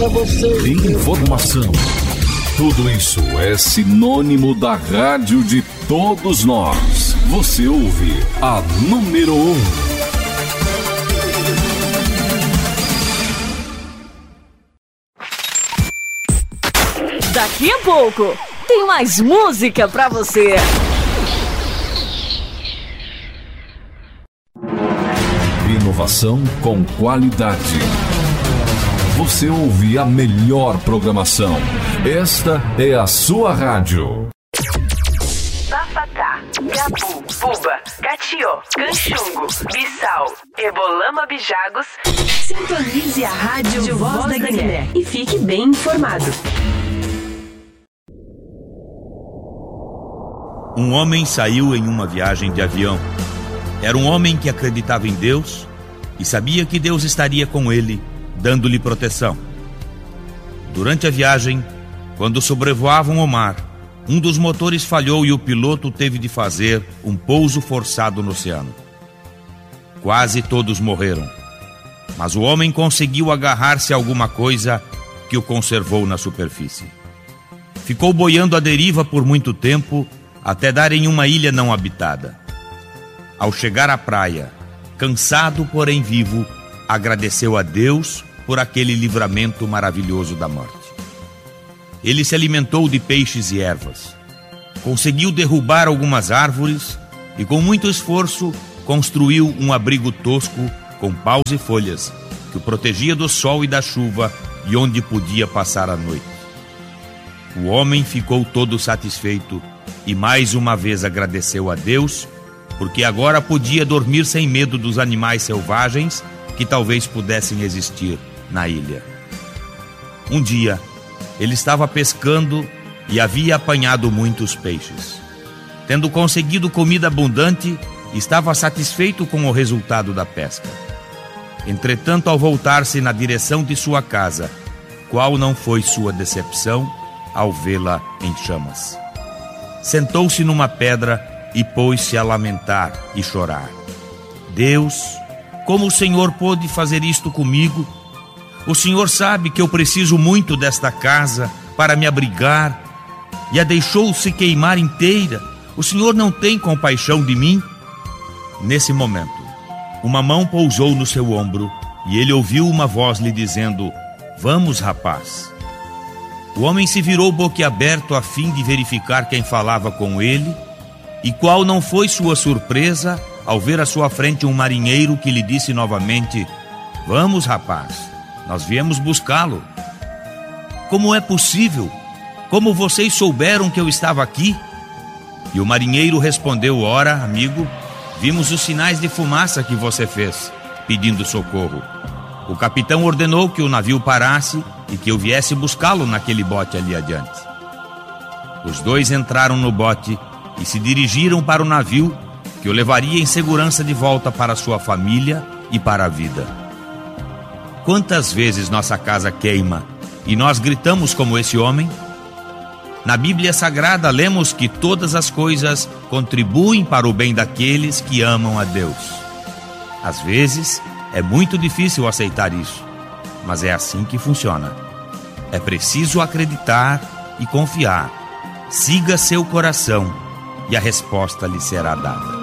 informação. Tudo isso é sinônimo da rádio de todos nós. Você ouve a número 1. Daqui a pouco tem mais música pra você. Inovação com qualidade. Você ouve a melhor programação. Esta é a sua rádio. Bafatá, Gabu, Buba, Catió, Canchungo, Bissau, Ebolama, Bijagos. Sintonize a rádio Voz da Guiné e fique bem informado. Um homem saiu em uma viagem de avião. Era um homem que acreditava em Deus e sabia que Deus estaria com ele, dando-lhe proteção. Durante a viagem, quando sobrevoavam o mar, um dos motores falhou e o piloto teve de fazer um pouso forçado no oceano. Quase todos morreram, mas o homem conseguiu agarrar-se a alguma coisa que o conservou na superfície. Ficou boiando à deriva por muito tempo, até dar em uma ilha não habitada. Ao chegar à praia, cansado porém vivo, agradeceu a Deus por aquele livramento maravilhoso da morte. Ele se alimentou de peixes e ervas. Conseguiu derrubar algumas árvores e com muito esforço construiu um abrigo tosco com paus e folhas que o protegia do sol e da chuva e onde podia passar a noite. O homem ficou todo satisfeito e mais uma vez agradeceu a Deus, porque agora podia dormir sem medo dos animais selvagens que talvez pudessem existir na ilha. Um dia, ele estava pescando e havia apanhado muitos peixes. Tendo conseguido comida abundante, estava satisfeito com o resultado da pesca. Entretanto, ao voltar-se na direção de sua casa, qual não foi sua decepção ao vê-la em chamas? Sentou-se numa pedra e pôs-se a lamentar e chorar. Deus, como o Senhor pôde fazer isto comigo? O Senhor sabe que eu preciso muito desta casa para me abrigar e a deixou-se queimar inteira. O Senhor não tem compaixão de mim? Nesse momento, uma mão pousou no seu ombro e ele ouviu uma voz lhe dizendo: "Vamos, rapaz." O homem se virou boquiaberto a fim de verificar quem falava com ele, e qual não foi sua surpresa ao ver à sua frente um marinheiro que lhe disse novamente: "Vamos, rapaz, nós viemos buscá-lo." "Como é possível? Como vocês souberam que eu estava aqui?" E o marinheiro respondeu: "Ora, amigo, vimos os sinais de fumaça que você fez, pedindo socorro. O capitão ordenou que o navio parasse e que eu viesse buscá-lo naquele bote ali adiante." Os dois entraram no bote e se dirigiram para o navio, que o levaria em segurança de volta para sua família e para a vida. Quantas vezes nossa casa queima e nós gritamos como esse homem? Na Bíblia Sagrada lemos que todas as coisas contribuem para o bem daqueles que amam a Deus. Às vezes é muito difícil aceitar isso, mas é assim que funciona. É preciso acreditar e confiar. Siga seu coração e a resposta lhe será dada.